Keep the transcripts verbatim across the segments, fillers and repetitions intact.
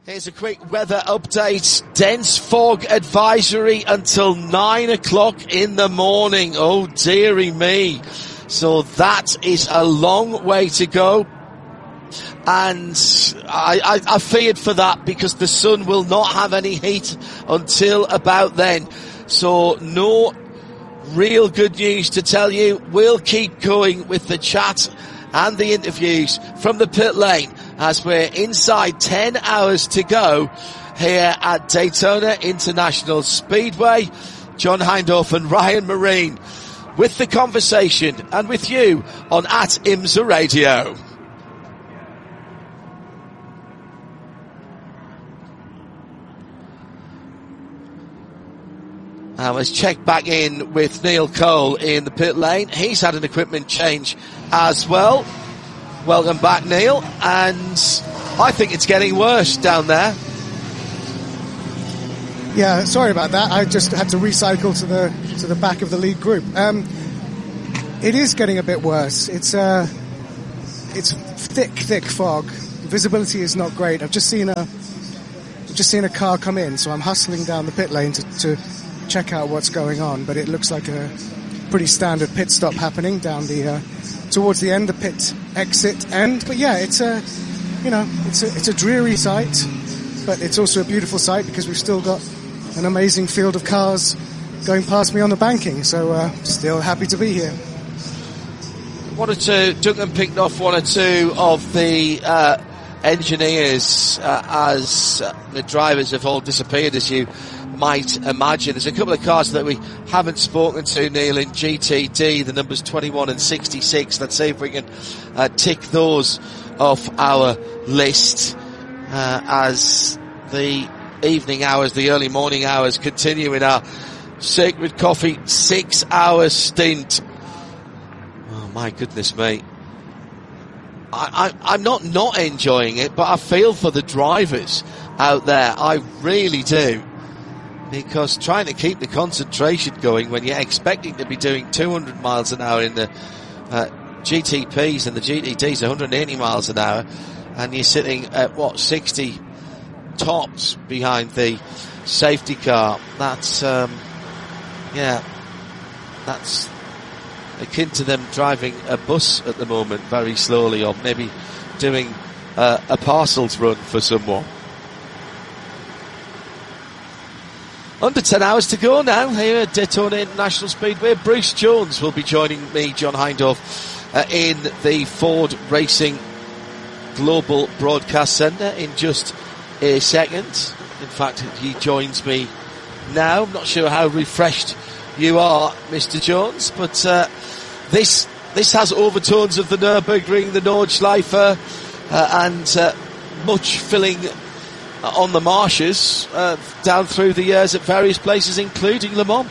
Here's a quick weather update. Dense fog advisory until nine o'clock in the morning. Oh, dearie me. So that is a long way to go. And I, I, I feared for that because the sun will not have any heat until about then. So no real good news to tell you. We'll keep going with the chat and the interviews from the pit lane as we're inside ten hours to go here at Daytona International Speedway. John Hindhaugh and Ryan Marine with the conversation and with you on at IMSA Radio. Now let's check back in with Neil Cole in the pit lane. He's had an equipment change as well. Welcome back, Neil. And I think it's getting worse down there. Yeah, sorry about that. I just had to recycle to the to the back of the lead group. Um, it is getting a bit worse. It's uh, it's thick, thick fog. Visibility is not great. I've just seen a I've just seen a car come in, so I'm hustling down the pit lane to. to check out what's going on, but it looks like a pretty standard pit stop happening down the uh, towards the end, the pit exit end. But yeah, it's a you know it's a it's a dreary sight, but it's also a beautiful sight because we've still got an amazing field of cars going past me on the banking. So uh, still happy to be here. One or two, Duncan picked off one or two of the uh, engineers uh, as uh, the drivers have all disappeared, as you might imagine. There's a couple of cars that we haven't spoken to, Neil, in G T D, the numbers twenty-one and sixty-six. Let's see if we can uh, tick those off our list uh, as the evening hours, the early morning hours continue in our Sacred Coffee six hour stint. Oh my goodness me. I, I, I'm not not enjoying it, but I feel for the drivers out there. I really do. Because trying to keep the concentration going when you're expecting to be doing two hundred miles an hour in the uh, G T Ps and the G T Ds one hundred eighty miles an hour, and you're sitting at what sixty tops behind the safety car. That's um, yeah, that's akin to them driving a bus at the moment very slowly, or maybe doing uh, a parcels run for someone. Under ten hours to go now here at Daytona International Speedway. Bruce Jones will be joining me, John Hindhaugh, uh, in the Ford Racing Global Broadcast Centre in just a second. In fact, he joins me now. I'm not sure how refreshed you are, Mister Jones, but uh, this this has overtones of the Nürburgring, the Nordschleife, uh, and uh, much filling on the marshes uh, down through the years at various places, including Le Mans.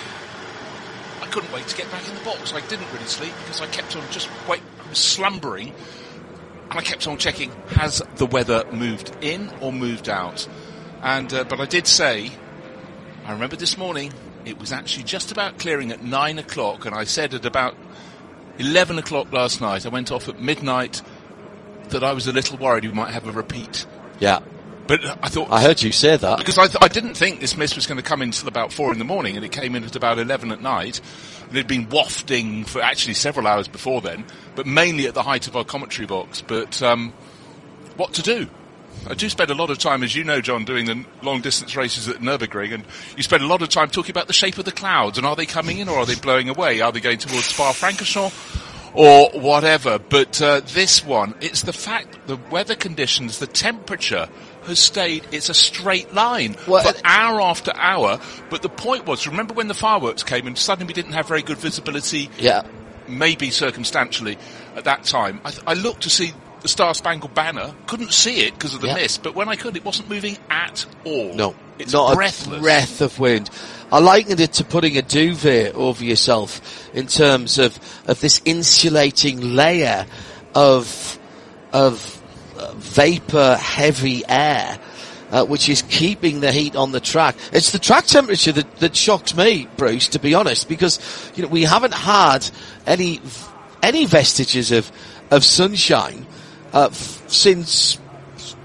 I couldn't wait to get back in the box. I didn't really sleep because I kept on just wait, I was slumbering, and I kept on checking, has the weather moved in or moved out? And uh, but I did say, I remember this morning, it was actually just about clearing at nine o'clock, and I said at about eleven o'clock last night, I went off at midnight, that I was a little worried we might have a repeat. Yeah. But I thought... I heard you say that. Because I, th- I didn't think this mist was going to come in until about four in the morning, and it came in at about eleven at night. And it had been wafting for actually several hours before then, but mainly at the height of our commentary box. But um, what to do? I do spend a lot of time, as you know, John, doing the long-distance races at Nürburgring, and you spend a lot of time talking about the shape of the clouds, and are they coming in or are they blowing away? Are they going towards Spa-Francorchamps? Or whatever, but uh, this one, it's the fact, the weather conditions, the temperature has stayed, it's a straight line well, for hour after hour, but the point was, remember when the fireworks came and suddenly we didn't have very good visibility, yeah, maybe circumstantially at that time. I, th- I looked to see the Star Spangled Banner, couldn't see it because of the yeah. mist, but when I could, it wasn't moving at all. No, it's not breathless. A breath of wind. I likened it to putting a duvet over yourself in terms of, of this insulating layer of, of uh, vapor heavy air, uh, which is keeping the heat on the track. It's the track temperature that, that shocked me, Bruce, to be honest, because, you know, we haven't had any, any vestiges of, of sunshine, uh, f- since,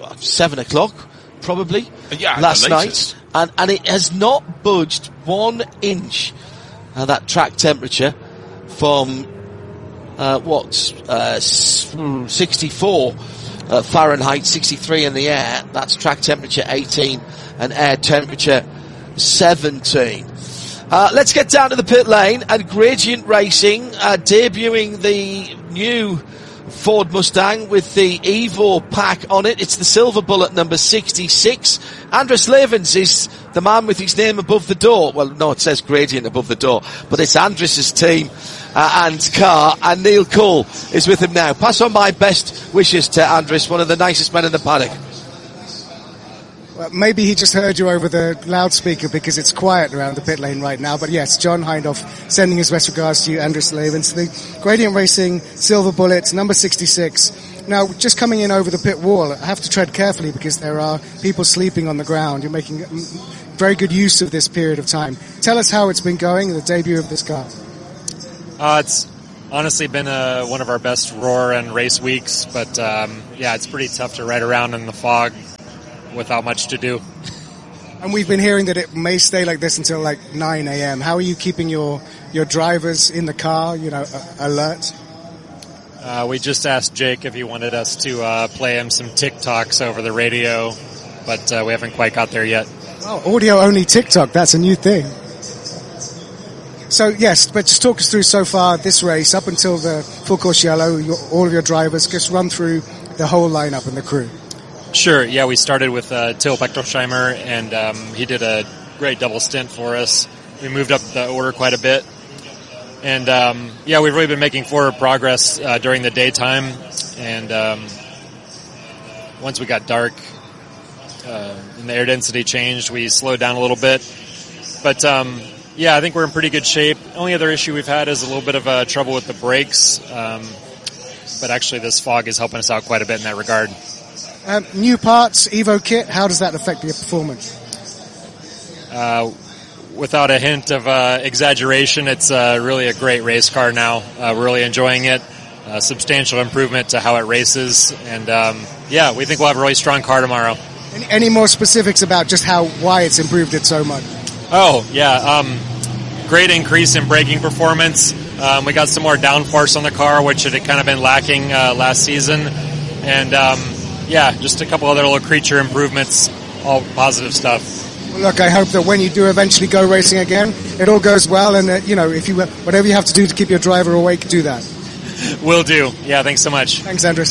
seven o'clock, probably, yeah, last night. And, and it has not budged one inch, uh, that track temperature, from, uh, what, uh, sixty-four uh, Fahrenheit, sixty-three in the air. That's track temperature eighteen and air temperature seventeen. Uh, let's get down to the pit lane, and Gradient Racing uh, debuting the new Ford Mustang with the Evo pack on it. It's the Silver Bullet number sixty-six. Andres Levens is the man with his name above the door. Well, no, it says Gradient above the door, but it's Andres's team uh, and car, and Neil Cole is with him now. Pass on my best wishes to Andres, one of the nicest men in the paddock. Well, maybe he just heard you over the loudspeaker because it's quiet around the pit lane right now. But yes, John Hindhaugh sending his best regards to you, Andres Levens. The Gradient Racing Silver Bullet, number sixty-six. Now, just coming in over the pit wall, I have to tread carefully because there are people sleeping on the ground. You're making very good use of this period of time. Tell us how it's been going, the debut of this car. Uh, it's honestly been uh, one of our best roar and race weeks. But, um, yeah, it's pretty tough to ride around in the fog without much to do. And we've been hearing that it may stay like this until like nine a.m. How are you keeping your, your drivers in the car, you know, uh, alert? Uh, we just asked Jake if he wanted us to uh, play him some TikToks over the radio, but uh, we haven't quite got there yet. Oh, audio-only TikTok, that's a new thing. So, yes, but just talk us through so far this race, up until the full course yellow, your, all of your drivers, just run through the whole lineup and the crew. Sure, yeah, we started with uh, Till Bechtelsheimer, and um, he did a great double stint for us. We moved up the order quite a bit. And, um, yeah, we've really been making forward progress uh, during the daytime. And um, once we got dark uh, and the air density changed, we slowed down a little bit. But, um, yeah, I think we're in pretty good shape. The only other issue we've had is a little bit of uh, trouble with the brakes. Um, but actually this fog is helping us out quite a bit in that regard. Um, new parts, Evo kit, how does that affect your performance? Uh, without a hint of uh, exaggeration, it's uh, really a great race car now. Uh, we're really enjoying it. A substantial improvement to how it races. And, um, yeah, we think we'll have a really strong car tomorrow. Any, any more specifics about just how why it's improved it so much? Oh, yeah. Um, great increase in braking performance. Um, we got some more downforce on the car, which had kind of been lacking uh, last season. And, um, yeah, just a couple other little creature improvements, all positive stuff. Well, look, I hope that when you do eventually go racing again, it all goes well, and that, you know, if you whatever you have to do to keep your driver awake, do that. Will do. Yeah, thanks so much. Thanks, Andres.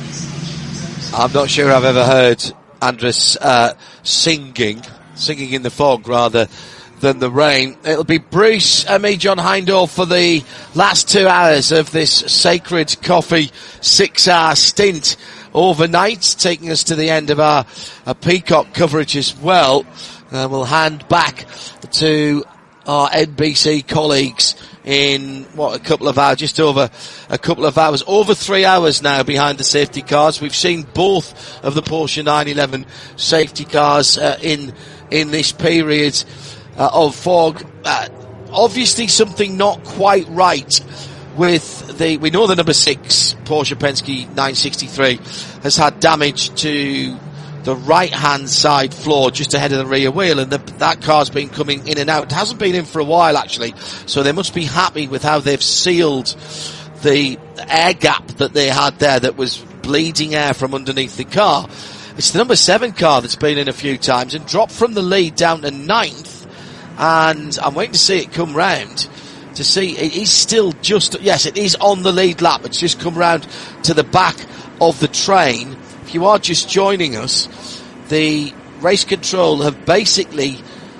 I'm not sure I've ever heard Andres uh, singing, singing in the fog rather than the rain. It'll be Bruce and me, John Hindhaugh, for the last two hours of this Sacred Coffee six-hour stint overnight, taking us to the end of our, our Peacock coverage as well. Uh, we'll hand back to our N B C colleagues in, what, a couple of hours, just over a couple of hours, over three hours now behind the safety cars. We've seen both of the Porsche nine eleven safety cars uh, in in this period uh, of fog. Uh, obviously something not quite right with the, we know the number six Porsche Penske nine sixty-three has had damage to the right-hand side floor just ahead of the rear wheel, and the, that car's been coming in and out. It hasn't been in for a while, actually, so they must be happy with how they've sealed the air gap that they had there that was bleeding air from underneath the car. It's the number seven car that's been in a few times and dropped from the lead down to ninth, and I'm waiting to see it come round to see. It is still just, yes, it is on the lead lap. It's just come round to the back of the train. If you are just joining us, the race control have basically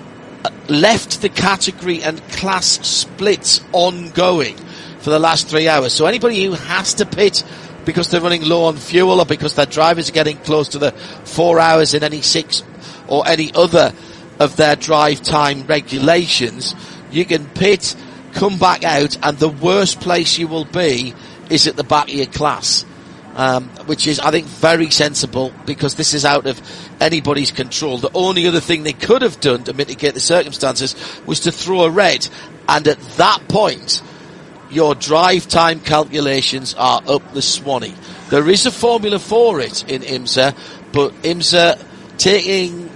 left the category and class splits ongoing for the last three hours. So anybody who has to pit because they're running low on fuel or because their drivers are getting close to the four hours in any six or any other of their drive time regulations, you can pit, come back out, and the worst place you will be is at the back of your class. Um, which is, I think, very sensible because this is out of anybody's control. The only other thing they could have done to mitigate the circumstances was to throw a red, and at that point, your drive time calculations are up the swanny. There is a formula for it in IMSA, but IMSA taking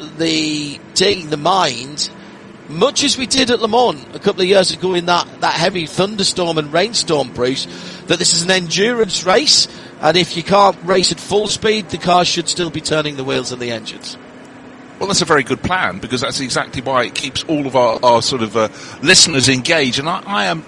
the taking the mind, much as we did at Le Mans a couple of years ago in that, that heavy thunderstorm and rainstorm, Bruce, that this is an endurance race, and if you can't race at full speed, the cars should still be turning the wheels and the engines. Well, that's a very good plan, because that's exactly why it keeps all of our, our sort of uh, listeners engaged, and I, I am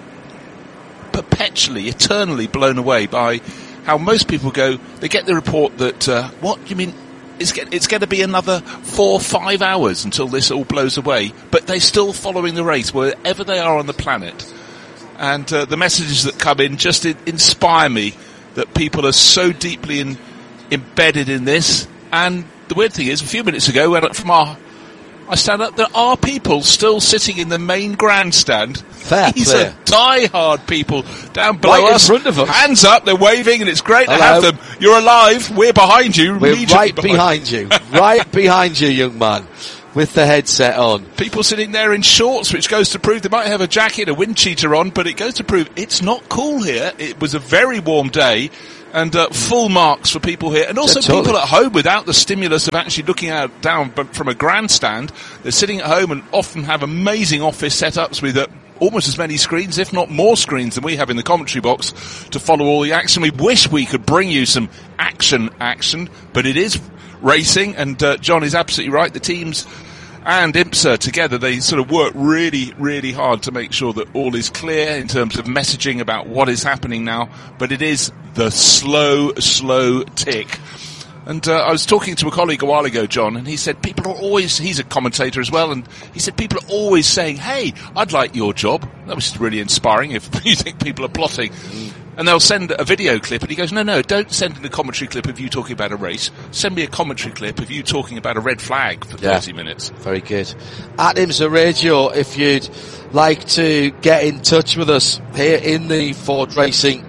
perpetually, eternally blown away by how most people go, they get the report that, uh, what, you mean, it's, it's going to be another four, five hours until this all blows away, but they're still following the race wherever they are on the planet. And uh, the messages that come in just in, inspire me that people are so deeply in, embedded in this. And the weird thing is, a few minutes ago, when from our, I stand up, there are people still sitting in the main grandstand. Fair These play. are die-hard people down below Right in us. front of us. Hands up, they're waving, and it's great to Hello. have them. You're alive, we're behind you. We're immediately right behind you. Right behind you, young man, with the headset on. People sitting there in shorts, which goes to prove they might have a jacket, a wind cheater on, but it goes to prove it's not cool here. It was a very warm day. And uh, full marks for people here, and also Yeah, totally. people at home without the stimulus of actually looking out down b- from a grandstand. They're sitting at home and often have amazing office setups with uh, almost as many screens, if not more screens, than we have in the commentary box to follow all the action. We wish we could bring you some action, action, but it is racing, and uh, John is absolutely right. The teams and IMSA together, they sort of work really, really hard to make sure that all is clear in terms of messaging about what is happening now, but it is the slow, slow tick. And uh, I was talking to a colleague a while ago, John, and he said people are always, he's a commentator as well, and he said people are always saying, hey, I'd like your job. That was really inspiring if you think people are plotting. Mm. And they'll send a video clip, and he goes, no, no, don't send in a commentary clip of you talking about a race. Send me a commentary clip of you talking about a red flag for Yeah. thirty minutes. Very good. At IMSA Radio, if you'd like to get in touch with us here in the Ford Racing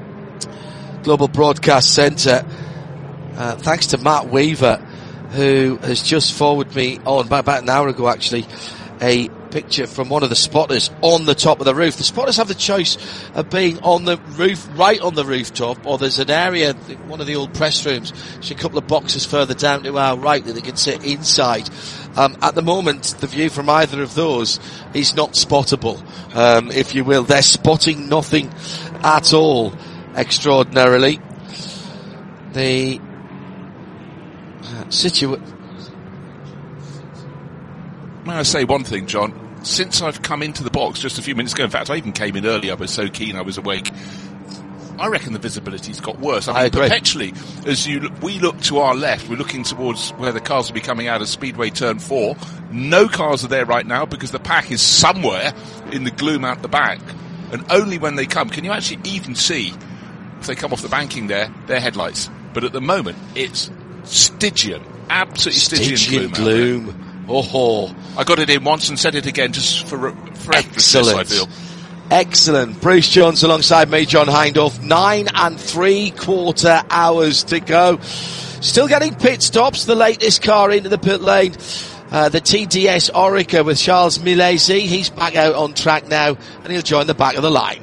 Global Broadcast Centre, uh, thanks to Matt Weaver, who has just forwarded me on, about, about an hour ago actually, a picture from one of the spotters on the top of the roof. The spotters have the choice of being on the roof, right on the rooftop, or there's an area, one of the old press rooms, just a couple of boxes further down to our right that they can sit inside. Um, at the moment, the view from either of those is not spottable, um, if you will. They're spotting nothing at all, extraordinarily. The uh, situation... May I say one thing, John? Since I've come into the box just a few minutes ago, in fact, I even came in early, I was so keen I was awake, I reckon the visibility's got worse. I mean, I agree. perpetually, as you we look to our left, we're looking towards where the cars will be coming out of Speedway Turn four. No cars are there right now because the pack is somewhere in the gloom out the back. And only when they come, can you actually even see, if they come off the banking there, their headlights. But at the moment, it's Stygian. Absolutely Stygian, Stygian gloom. gloom. Oh, I got it in once and said it again just for, for emphasis, excellent. I feel. Excellent. Bruce Jones alongside me, John Hindhaugh. Nine and three quarter hours to go. Still getting pit stops. The latest car into the pit lane. Uh, the T D S Orica with Charles Milesi. He's back out on track now and he'll join the back of the line.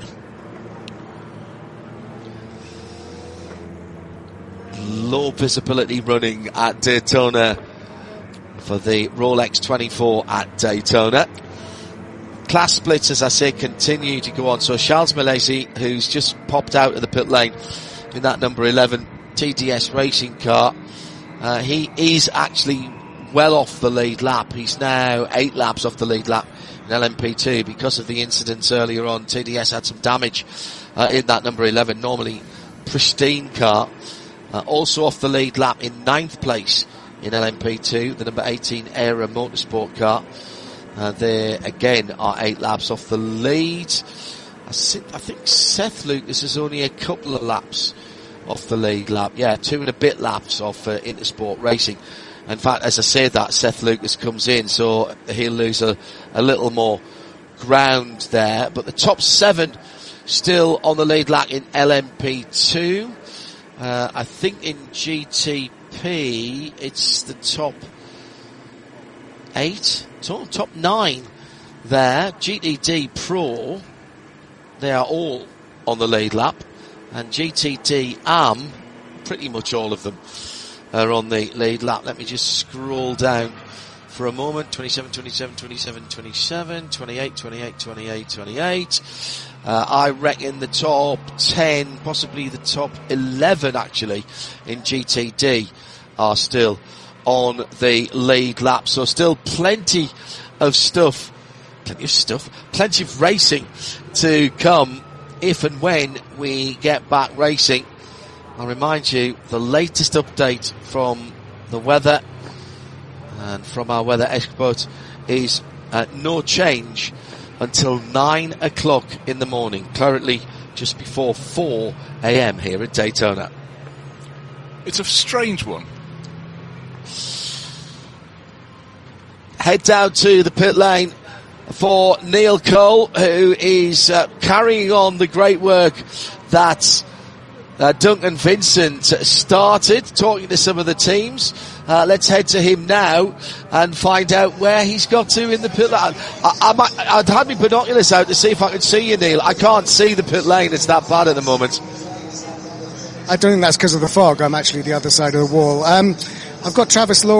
Low visibility running at Daytona for the Rolex twenty-four at Daytona. Class splits, as I say, continue to go on. So Charles Milesi, who's just popped out of the pit lane in that number eleven T D S racing car, uh, he is actually well off the lead lap. He's now eight laps off the lead lap in L M P two because of the incidents earlier on. T D S had some damage uh, in that number eleven, normally pristine car. Uh, also off the lead lap in ninth place in L M P two, the number eighteen Era Motorsport car. Uh, they again are eight laps off the lead. I think, I think Seth Lucas is only a couple of laps off the lead lap. Yeah, two and a bit laps off uh, Intersport Racing. In fact, as I say that, Seth Lucas comes in, so he'll lose a, a little more ground there. But the top seven still on the lead lap in L M P two. Uh, I think in G T P it's the top eight, top, top nine there. G T D Pro, they are all on the lead lap, and G T D A M, pretty much all of them are on the lead lap. Let me just scroll down for a moment. twenty-seven, twenty-seven, twenty-seven, twenty-seven, twenty-eight, twenty-eight, twenty-eight, twenty-eight. Uh, I reckon the top ten, possibly the top eleven actually, in G T D are still on the lead lap. So still plenty of stuff, plenty of stuff, plenty of racing to come if and when we get back racing. I'll remind you, the latest update from the weather and from our weather expert is uh, no change until nine o'clock in the morning, currently just before four a.m. here at Daytona. It's a strange one. Head down to the pit lane for Neil Cole, who is uh, carrying on the great work that uh, Duncan Vincent started, talking to some of the teams. Uh, let's head to him now and find out where he's got to in the pit lane. I, I might, I'd have my binoculars out to see if I could see you, Neil. I can't see the pit lane. It's that bad at the moment. I don't think that's because of the fog. I'm actually the other side of the wall. Um, I've got Travis Law